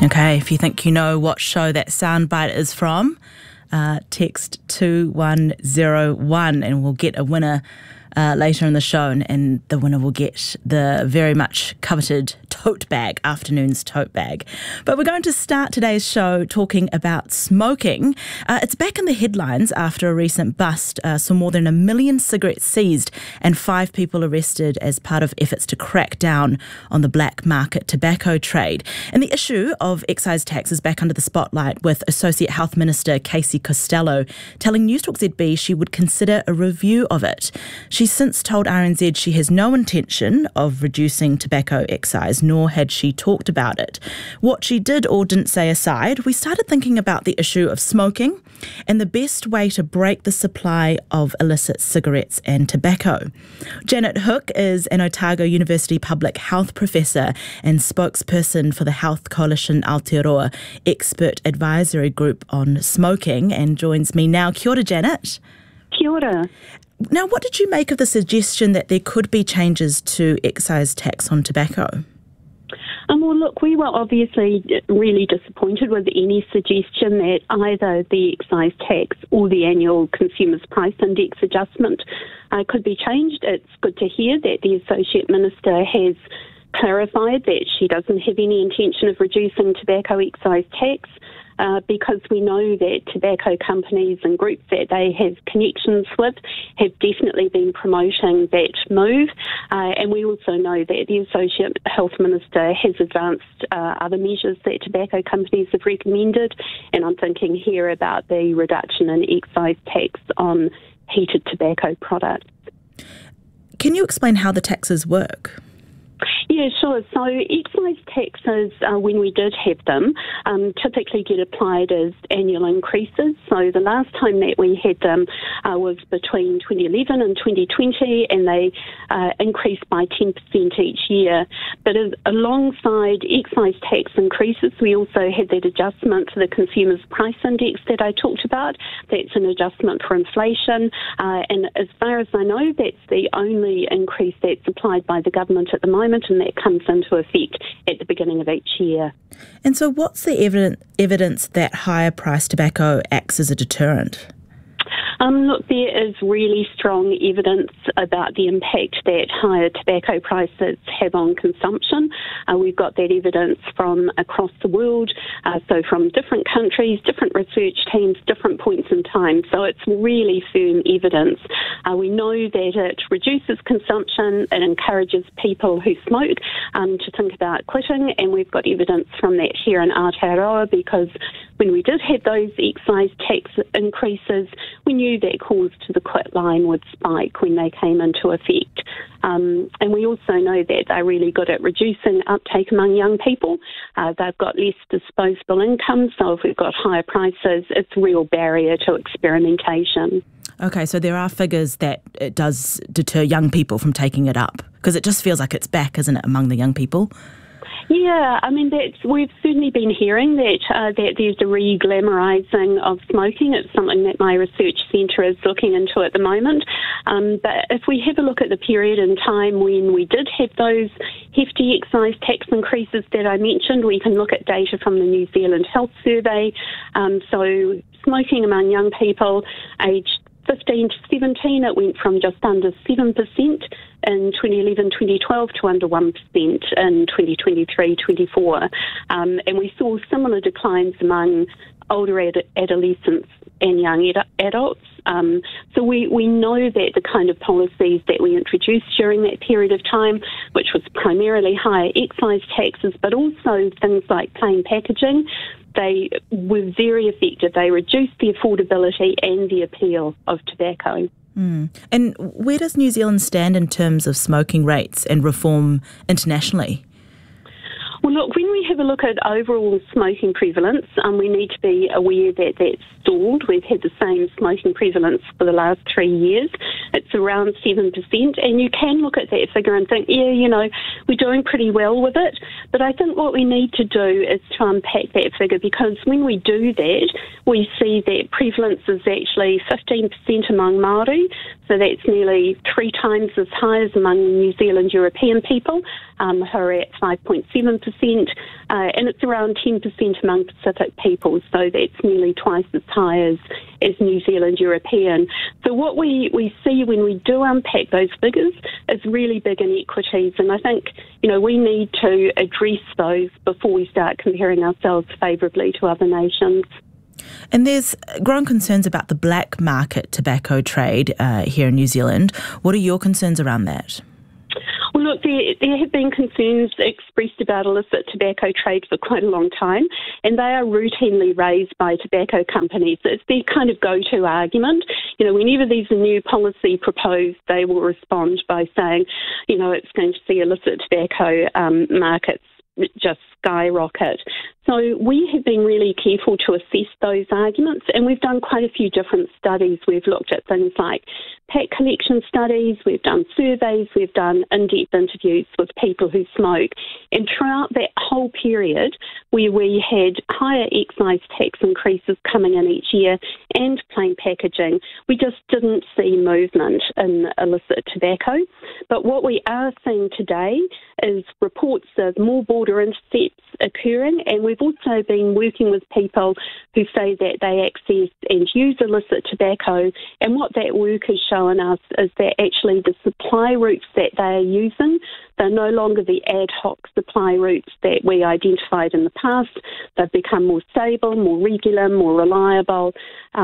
Okay, if you think you know what show that soundbite is from, text 2101 and we'll get a winner later in the show, and the winner will get the very much coveted tote bag, afternoon's tote bag. But we're going to start today's show talking about smoking. It's back in the headlines after a recent bust saw more than 1 million cigarettes seized and 5 people arrested as part of efforts to crack down on the black market tobacco trade. And the issue of excise tax is back under the spotlight, with Associate Health Minister Casey Costello telling Newstalk ZB she would consider a review of it. She's since told RNZ she has no intention of reducing tobacco excise, nor had she talked about it. What she did or didn't say aside, we started thinking about the issue of smoking and the best way to break the supply of illicit cigarettes and tobacco. Janet Hook is an Otago University public health professor and spokesperson for the Health Coalition Aotearoa Expert Advisory Group on Smoking, and joins me now. Kia ora, Janet. Kia ora. Now, what did you make of the suggestion that there could be changes to excise tax on tobacco? Well, look, we were obviously really disappointed with any suggestion that either the excise tax or the annual Consumers Price Index adjustment could be changed. It's good to hear that the Associate Minister has clarified that she doesn't have any intention of reducing tobacco excise tax. Because we know that tobacco companies and groups that they have connections with have definitely been promoting that move. And we also know that the Associate Health Minister has advanced other measures that tobacco companies have recommended. And I'm thinking here about the reduction in excise tax on heated tobacco products. Can you explain how the taxes work? Yeah, sure. So excise taxes, when we did have them, typically get applied as annual increases. So the last time that we had them was between 2011 and 2020, and they increased by 10% each year. But alongside excise tax increases, we also had that adjustment to the Consumers Price Index that I talked about. That's an adjustment for inflation. And as far as I know, that's the only increase that's applied by the government at the moment, and that comes into effect at the beginning of each year. And so what's the evidence that higher priced tobacco acts as a deterrent? Look, there is really strong evidence about the impact that higher tobacco prices have on consumption. We've got that evidence from across the world, so from different countries, different research teams, different points in time. So it's really firm evidence. We know that it reduces consumption, it encourages people who smoke to think about quitting, and we've got evidence from that here in Aotearoa, because when we did have those excise tax increases, we knew that calls to the quit line would spike when they came into effect. And we also know that they're really good at reducing uptake among young people. They've got less disposable income, so if we've got higher prices, it's a real barrier to experimentation. Okay, so there are figures that it does deter young people from taking it up, because it just feels like it's back, isn't it, among the young people? Yeah, I mean, we've certainly been hearing that there's a re-glamorising of smoking. It's something that my research centre is looking into at the moment. But if we have a look at the period in time when we did have those hefty excise tax increases that I mentioned, we can look at data from the New Zealand Health Survey. So smoking among young people aged 15 to 17, it went from just under 7% in 2011-2012 to under 1% in 2023-24. And we saw similar declines among older adolescents and young adults. So we know that the kind of policies that we introduced during that period of time, which was primarily higher excise taxes, but also things like plain packaging, they were very effective. They reduced the affordability and the appeal of tobacco. And where does New Zealand stand in terms of smoking rates and reform internationally? Well, look, when we have a look at overall smoking prevalence, we need to be aware that that's stalled. We've had the same smoking prevalence for the last 3 years. it's around 7%. And you can look at that figure and think, yeah, we're doing pretty well with it. But I think what we need to do is to unpack that figure, because when we do that, we see that prevalence is actually 15% among Māori, so that's nearly 3 times as high as among New Zealand European people, who are at 5.7%, and it's around 10% among Pacific people, so that's nearly twice as high as New Zealand European. So what we see when we do unpack those figures is really big inequities, and I think, we need to address those before we start comparing ourselves favourably to other nations. And there's growing concerns about the black market tobacco trade here in New Zealand. What are your concerns around that? Well, look, there have been concerns expressed about illicit tobacco trade for quite a long time, and they are routinely raised by tobacco companies. It's their kind of go-to argument. Whenever there's a new policy proposed, they will respond by saying, it's going to see illicit tobacco markets just skyrocket. So we have been really careful to assess those arguments, and we've done quite a few different studies. We've looked at things like pack collection studies, we've done surveys, we've done in-depth interviews with people who smoke. And throughout that whole period, where we had higher excise tax increases coming in each year and plain packaging, we just didn't see movement in illicit tobacco. But what we are seeing today is reports of more border intercepts occurring, and we've also been working with people who say that they access and use illicit tobacco, and what that work has shown us is that actually the supply routes that they are using, they're no longer the ad hoc supply routes that we identified in the past. They've become more stable, more regular, more reliable.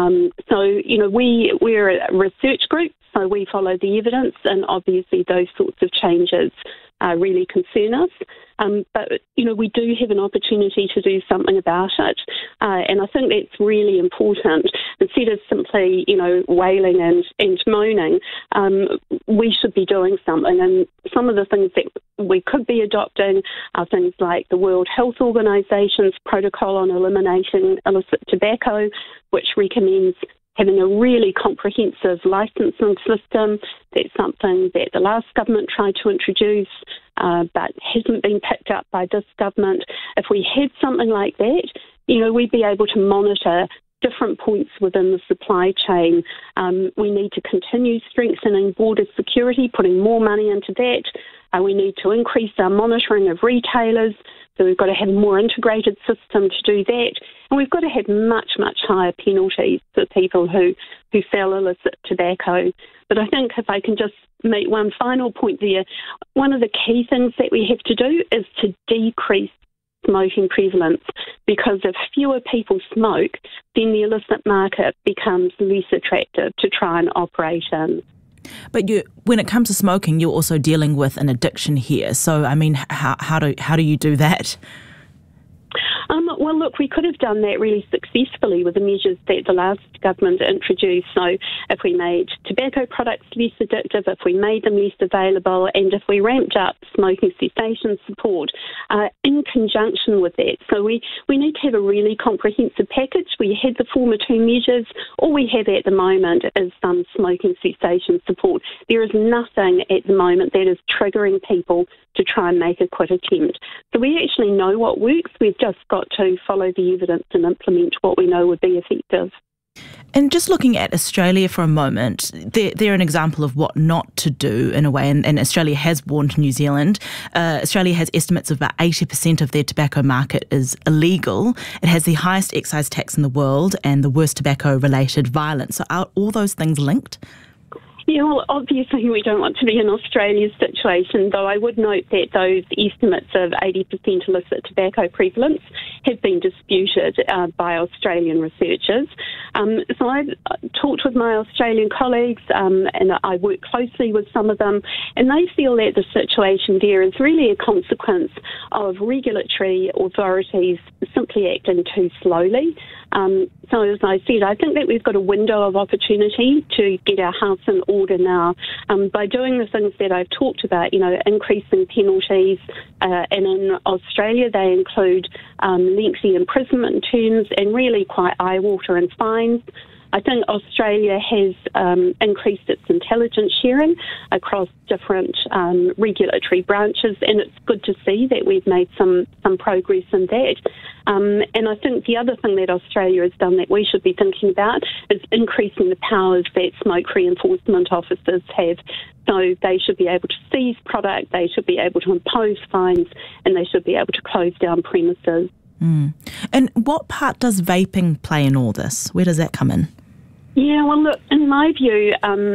We're a research group, so we follow the evidence, and obviously those sorts of changes really concern us. But we do have an opportunity to do something about it. And I think that's really important. Instead of simply, wailing and moaning, we should be doing something. And some of the things that we could be adopting are things like the World Health Organization's protocol on eliminating illicit tobacco, which recommends having a really comprehensive licensing system. That's something that the last government tried to introduce, but hasn't been picked up by this government. If we had something like that, we'd be able to monitor different points within the supply chain. We need to continue strengthening border security, putting more money into that. We need to increase our monitoring of retailers. So we've got to have a more integrated system to do that. And we've got to have much, much higher penalties for people who sell illicit tobacco. But I think if I can just make one final point there, one of the key things that we have to do is to decrease smoking prevalence, because if fewer people smoke, then the illicit market becomes less attractive to try and operate in. But when it comes to smoking, you're also dealing with an addiction here. So, I mean, how do you do that? Well, look, we could have done that really successfully with the measures that the last government introduced. So if we made tobacco products less addictive, if we made them less available, and if we ramped up smoking cessation support in conjunction with that. So we need to have a really comprehensive package. We had the former two measures. All we have at the moment is some smoking cessation support. There is nothing at the moment that is triggering people to try and make a quit attempt. So we actually know what works. We've just got to follow the evidence and implement what we know would be effective. And just looking at Australia for a moment, they're an example of what not to do in a way, and Australia has warned New Zealand. Australia has estimates of about 80% of their tobacco market is illegal. It has the highest excise tax in the world and the worst tobacco-related violence. So are all those things linked? Yeah, well, obviously we don't want to be in Australia's situation, though I would note that those estimates of 80% illicit tobacco prevalence have been disputed by Australian researchers. So I've talked with my Australian colleagues and I work closely with some of them, and they feel that the situation there is really a consequence of regulatory authorities simply acting too slowly. So as I said, I think that we've got a window of opportunity to get our house in order now by doing the things that I've talked about, increasing penalties. And in Australia, they include lengthy imprisonment terms and really quite eye-watering fines. I think Australia has increased its intelligence sharing across different regulatory branches, and it's good to see that we've made some progress in that. And I think the other thing that Australia has done that we should be thinking about is increasing the powers that smoke-free enforcement officers have. So they should be able to seize product, they should be able to impose fines, and they should be able to close down premises. And what part does vaping play in all this? Where does that come in? Yeah, well, look, in my view,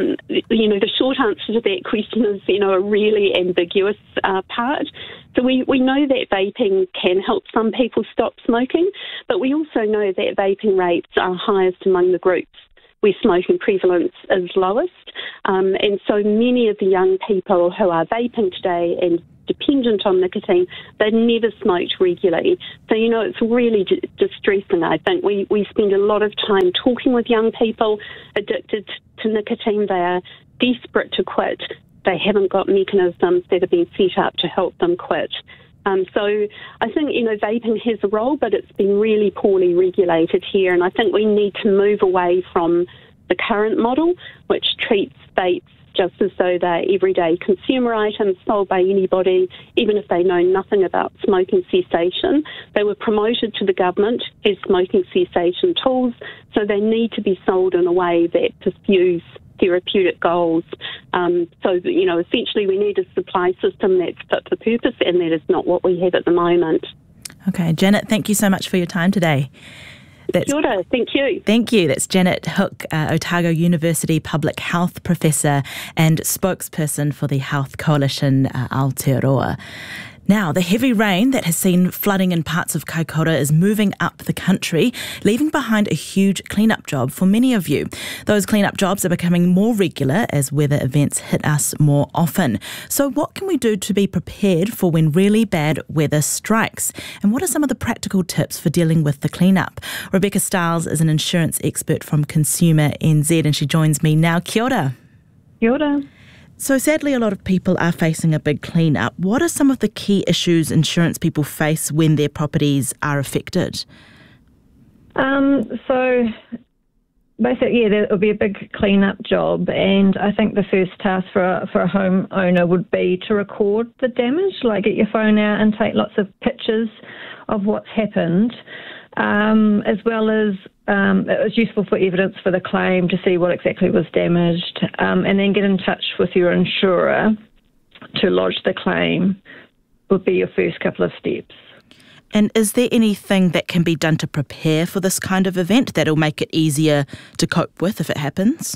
the short answer to that question is, a really ambiguous part. So we know that vaping can help some people stop smoking, but we also know that vaping rates are highest among the groups where smoking prevalence is lowest. And so many of the young people who are vaping today and dependent on nicotine, they never smoked regularly. So, it's really distressing, I think. We spend a lot of time talking with young people addicted to nicotine. They are desperate to quit. They haven't got mechanisms that have been set up to help them quit. So I think, vaping has a role, but it's been really poorly regulated here. And I think we need to move away from the current model, which treats vapes just as though they're everyday consumer items sold by anybody, even if they know nothing about smoking cessation. They were promoted to the government as smoking cessation tools, so they need to be sold in a way that pursues therapeutic goals. Essentially we need a supply system that's fit for purpose, and that is not what we have at the moment. Okay, Janet, thank you so much for your time today. Kia ora, thank you. Thank you. That's Janet Hook, Otago University Public Health Professor and spokesperson for the Health Coalition Aotearoa. Now, the heavy rain that has seen flooding in parts of Kaikoura is moving up the country, leaving behind a huge clean-up job for many of you. Those clean-up jobs are becoming more regular as weather events hit us more often. So what can we do to be prepared for when really bad weather strikes? And what are some of the practical tips for dealing with the clean-up? Rebecca Stiles is an insurance expert from Consumer NZ, and she joins me now. Kia ora. Kia ora. So sadly, a lot of people are facing a big clean-up. What are some of the key issues insurance people face when their properties are affected? So basically, there will be a big clean-up job, and I think the first task for a homeowner would be to record the damage, like get your phone out and take lots of pictures of what's happened, as well as it was useful for evidence for the claim to see what exactly was damaged, and then get in touch with your insurer to lodge the claim would be your first couple of steps. And is there anything that can be done to prepare for this kind of event that'll make it easier to cope with if it happens?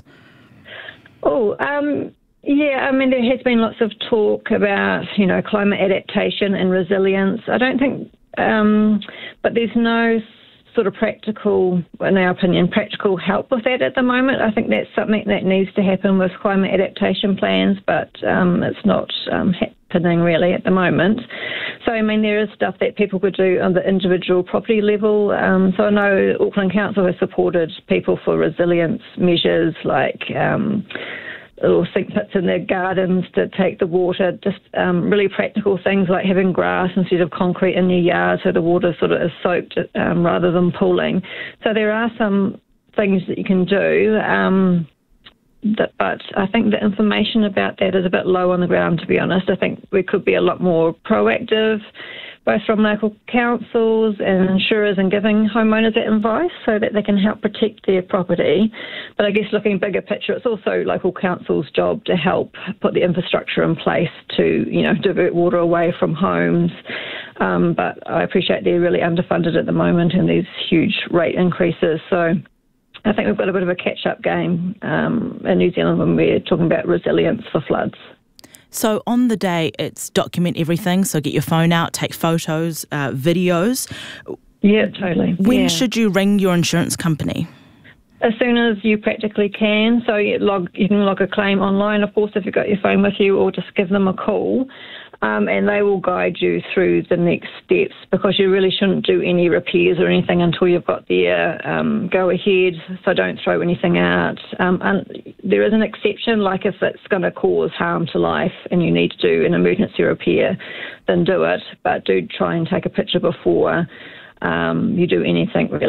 Yeah, there has been lots of talk about, climate adaptation and resilience. I don't think, but there's no sort of practical, in our opinion, practical help with that at the moment. I think that's something that needs to happen with climate adaptation plans, but it's not happening really at the moment. So, there is stuff that people could do on the individual property level. So I know Auckland Council has supported people for resilience measures like little sink pits in their gardens to take the water, just really practical things like having grass instead of concrete in your yard so the water sort of is soaked rather than pooling. So there are some things that you can do, but I think the information about that is a bit low on the ground, to be honest. I think we could be a lot more proactive, both from local councils and insurers, and giving homeowners that advice so that they can help protect their property. But I guess looking bigger picture, it's also local councils' job to help put the infrastructure in place to, divert water away from homes. But I appreciate they're really underfunded at the moment and these huge rate increases. So I think we've got a bit of a catch-up game in New Zealand when we're talking about resilience for floods. So on the day, it's document everything. So get your phone out, take photos, videos. Yeah, totally. When should you ring your insurance company? As soon as you practically can. So you can log a claim online, of course, if you've got your phone with you, or just give them a call. And they will guide you through the next steps, because you really shouldn't do any repairs or anything until you've got their go ahead, so don't throw anything out. And there is an exception, like if it's going to cause harm to life and you need to do an emergency repair, then do it, but do try and take a picture before you do anything, really.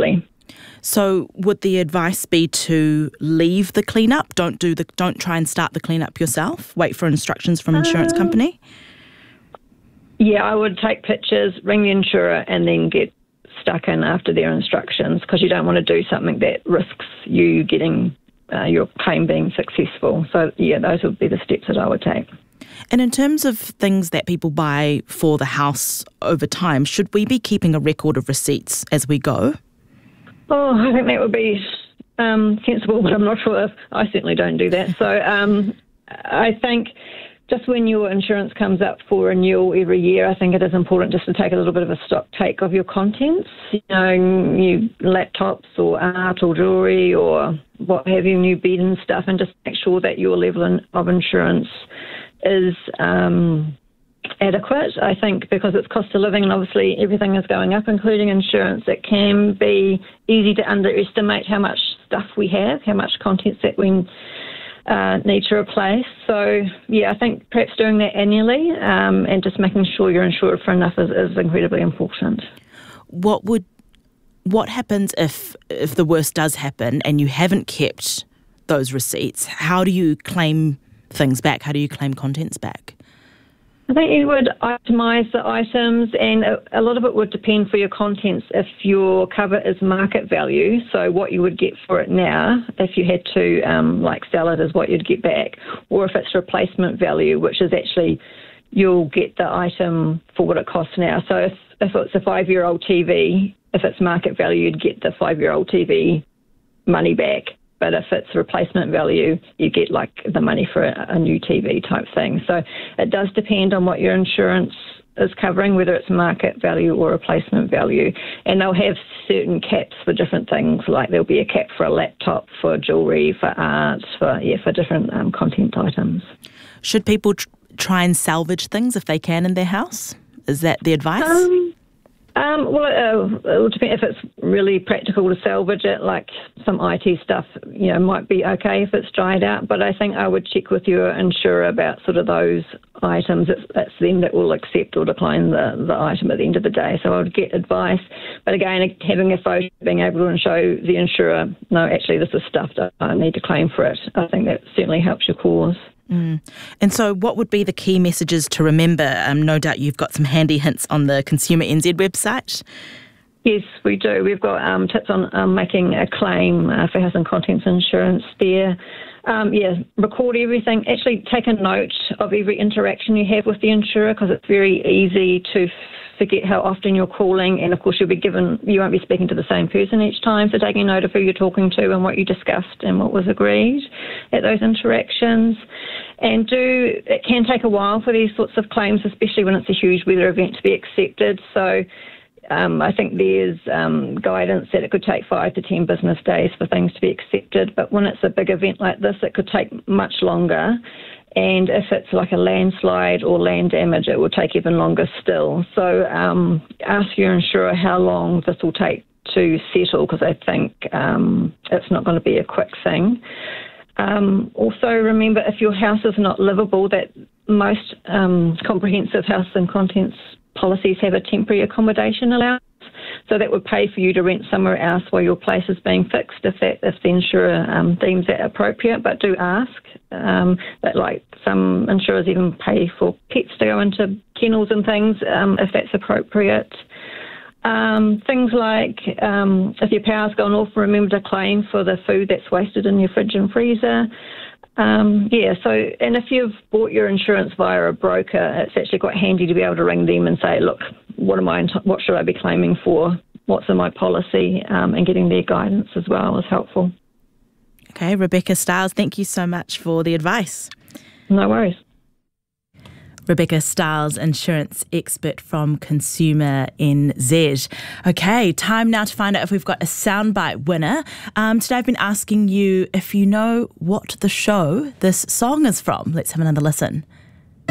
So would the advice be to leave the cleanup? Don't try and start the cleanup yourself? Wait for instructions from insurance company? Yeah, I would take pictures, ring the insurer, and then get stuck in after their instructions, because you don't want to do something that risks you getting your claim being successful. So, yeah, those would be the steps that I would take. And in terms of things that people buy for the house over time, should we be keeping a record of receipts as we go? Oh, I think that would be sensible, but I'm not sure if I certainly don't do that. So I think just when your insurance comes up for renewal every year, I think it is important just to take a little bit of a stock take of your contents, new laptops or art or jewellery or what have you, new bed and stuff, and just make sure that your level of insurance is adequate. I think because it's cost of living and obviously everything is going up, including insurance, it can be easy to underestimate how much stuff we have, how much contents that we need to replace. So, yeah, I think perhaps doing that annually and just making sure you're insured for enough is incredibly important. What happens if the worst does happen and you haven't kept those receipts? How do you claim things back? How do you claim contents back? I think you would itemise the items, and a lot of it would depend for your contents if your cover is market value, so what you would get for it now if you had to sell it is what you'd get back, or if it's replacement value, which is actually you'll get the item for what it costs now. So if it's a 5-year-old TV, if it's market value, you'd get the 5-year-old TV money back. But if it's replacement value, you get the money for a new TV type thing. So it does depend on what your insurance is covering, whether it's market value or replacement value. And they'll have certain caps for different things, like there'll be a cap for a laptop, for jewellery, for art, for different content items. Should people try and salvage things if they can in their house? Is that the advice? It will depend if it's really practical to salvage it, like some IT stuff, might be okay if it's dried out. But I think I would check with your insurer about sort of those items. It's them that will accept or decline the item at the end of the day. So I would get advice. But again, having a photo, being able to show the insurer, no, actually this is stuff that I need to claim for it. I think that certainly helps your cause. Mm. And so what would be the key messages to remember? No doubt you've got some handy hints on the Consumer NZ website. Yes, we do. We've got tips on making a claim for house and contents insurance there. Record everything. Actually, take a note of every interaction you have with the insurer, because it's very easy to forget how often you're calling, and of course you won't be speaking to the same person each time, so taking note of who you're talking to and what you discussed and what was agreed at those interactions. And it can take a while for these sorts of claims, especially when it's a huge weather event, to be accepted. So I think there's guidance that it could take 5 to 10 business days for things to be accepted, but when it's a big event like this, it could take much longer. And if it's like a landslide or land damage, it will take even longer still. So ask your insurer how long this will take to settle, because I think it's not going to be a quick thing. Also remember, if your house is not livable, that most comprehensive house and contents policies have a temporary accommodation allowance. So that would pay for you to rent somewhere else while your place is being fixed, if the insurer deems that appropriate. But do ask. That some insurers even pay for pets to go into kennels and things, if that's appropriate. Things like if your power's gone off, remember to claim for the food that's wasted in your fridge and freezer. And if you've bought your insurance via a broker, it's actually quite handy to be able to ring them and say, look, what should I be claiming for? What's in my policy? And getting their guidance as well is helpful. Okay, Rebecca Stiles, thank you so much for the advice. No worries. Rebecca Stiles, insurance expert from Consumer NZ. Okay, time now to find out if we've got a soundbite winner. Today I've been asking you if you know what the show this song is from. Let's have another listen.